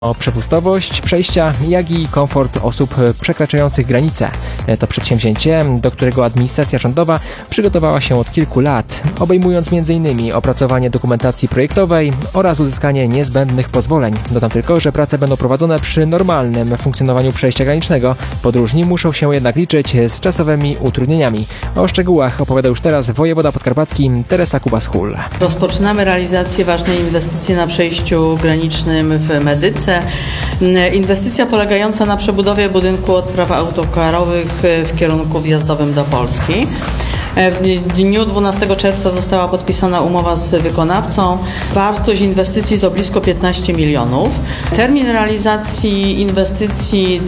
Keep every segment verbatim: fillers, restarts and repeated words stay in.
o przepustowość przejścia, jak i komfort osób przekraczających granice. To przedsięwzięcie, do którego administracja rządowa przygotowała się od kilku lat, obejmując między innymi opracowanie dokumentacji projektowej oraz uzyskanie niezbędnych pozwoleń. Dodam tylko, że prace będą prowadzone przy normalnym funkcjonowaniu przejścia granicznego. Podróżni muszą się jednak liczyć z czasowymi utrudnieniami. O szczegółach opowiada już teraz wojewoda podkarpacki Teresa Kubas-Hull. Rozpoczynamy realizację ważnej inwestycji na przejściu granicznym w Medyce. Inwestycja polegająca na przebudowie budynku odpraw autokarowych w kierunku wjazdowym do Polski. W dniu dwunastego czerwca została podpisana umowa z wykonawcą. Wartość inwestycji to blisko piętnaście milionów. Termin realizacji inwestycji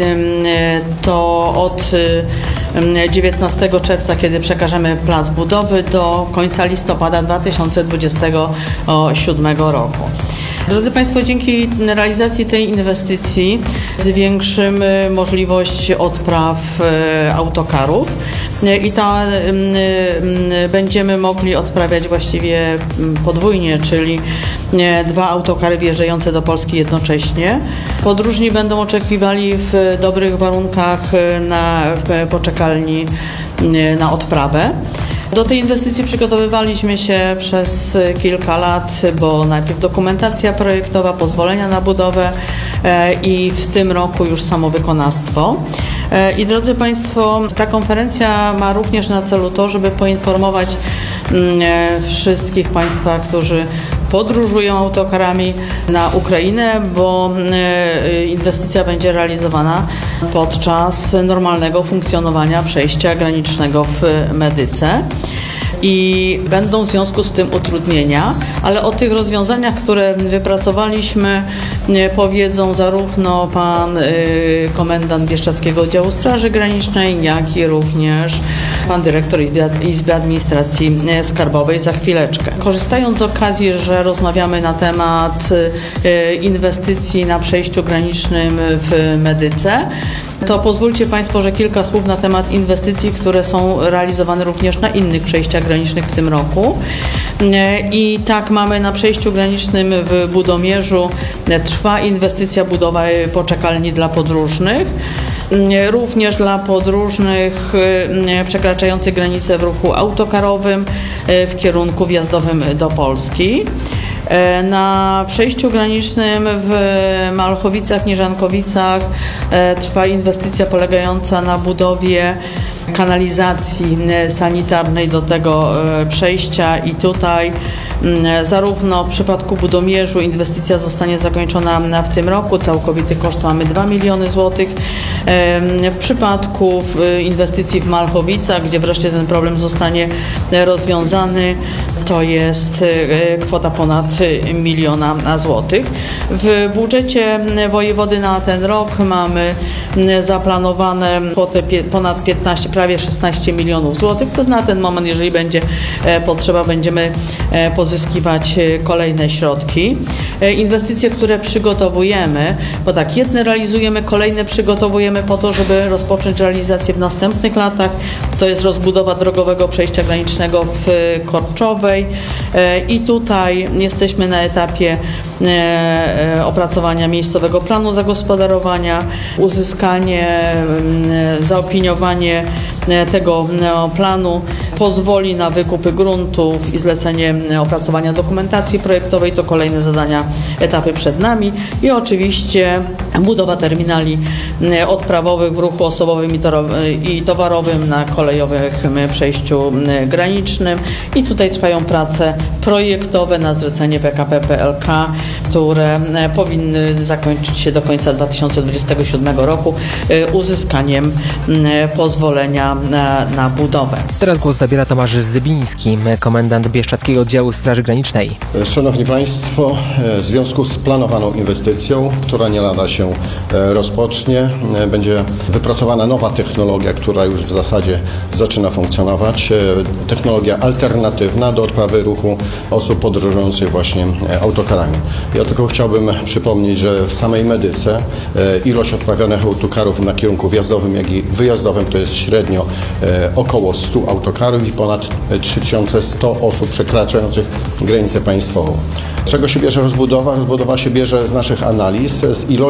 to od dziewiętnastego czerwca, kiedy przekażemy plac budowy, do końca listopada dwa tysiące dwudziestego siódmego roku. Drodzy Państwo, dzięki realizacji tej inwestycji zwiększymy możliwość odpraw autokarów i ta, będziemy mogli odprawiać właściwie podwójnie, czyli dwa autokary wjeżdżające do Polski jednocześnie. Podróżni będą oczekiwali w dobrych warunkach na poczekalni na odprawę. Do tej inwestycji przygotowywaliśmy się przez kilka lat, bo najpierw dokumentacja projektowa, pozwolenia na budowę i w tym roku już samo wykonawstwo. I drodzy Państwo, ta konferencja ma również na celu to, żeby poinformować wszystkich Państwa, którzy podróżują autokarami na Ukrainę, bo inwestycja będzie realizowana podczas normalnego funkcjonowania przejścia granicznego w Medyce. I będą w związku z tym utrudnienia, ale o tych rozwiązaniach, które wypracowaliśmy, powiedzą zarówno pan y, komendant Bieszczadzkiego Oddziału Straży Granicznej, jak i również pan dyrektor Izby Administracji Skarbowej za chwileczkę. Korzystając z okazji, że rozmawiamy na temat y, inwestycji na przejściu granicznym w Medyce, to pozwólcie Państwo, że kilka słów na temat inwestycji, które są realizowane również na innych przejściach granicznych w tym roku. I tak mamy na przejściu granicznym w Budomierzu trwa inwestycja budowy poczekalni dla podróżnych. Również dla podróżnych przekraczających granicę w ruchu autokarowym w kierunku wjazdowym do Polski. Na przejściu granicznym w Malchowicach, Nieżankowicach trwa inwestycja polegająca na budowie kanalizacji sanitarnej do tego przejścia i tutaj zarówno w przypadku Budomierzu inwestycja zostanie zakończona w tym roku, całkowity koszt mamy dwa miliony złotych. W przypadku inwestycji w Malchowicach, gdzie wreszcie ten problem zostanie rozwiązany, to jest kwota ponad miliona złotych. W budżecie wojewody na ten rok mamy zaplanowane kwotę ponad piętnaście, prawie szesnaście milionów złotych. To jest na ten moment, jeżeli będzie potrzeba, będziemy pozyskiwać kolejne środki. Inwestycje, które przygotowujemy, bo tak, jedne realizujemy, kolejne przygotowujemy po to, żeby rozpocząć realizację w następnych latach. To jest rozbudowa drogowego przejścia granicznego w Korczowej i tutaj jesteśmy na etapie opracowania miejscowego planu zagospodarowania, uzyskanie, zaopiniowanie tego planu pozwoli na wykupy gruntów i zlecenie opracowania dokumentacji projektowej. To kolejne zadania, etapy przed nami i oczywiście budowa terminali odprawowych w ruchu osobowym i towarowym na kolejowym przejściu granicznym i tutaj trwają prace projektowe na zlecenie P K P P L K, które powinny zakończyć się do końca dwa tysiące dwudziestego siódmego roku uzyskaniem pozwolenia na, na budowę. Teraz głos zabiera Tomasz Zybiński, komendant Bieszczadzkiego Oddziału Straży Granicznej. Szanowni Państwo, w związku z planowaną inwestycją, która nie lada się rozpocznie, będzie wypracowana nowa technologia, która już w zasadzie zaczyna funkcjonować. Technologia alternatywna do odprawy ruchu osób podróżujących właśnie autokarami. Ja tylko chciałbym przypomnieć, że w samej Medyce ilość odprawianych autokarów na kierunku wjazdowym, jak i wyjazdowym to jest średnio około stu autokarów i ponad trzy tysiące sto osób przekraczających granicę państwową. Z czego się bierze rozbudowa? Rozbudowa się bierze z naszych analiz, z ilości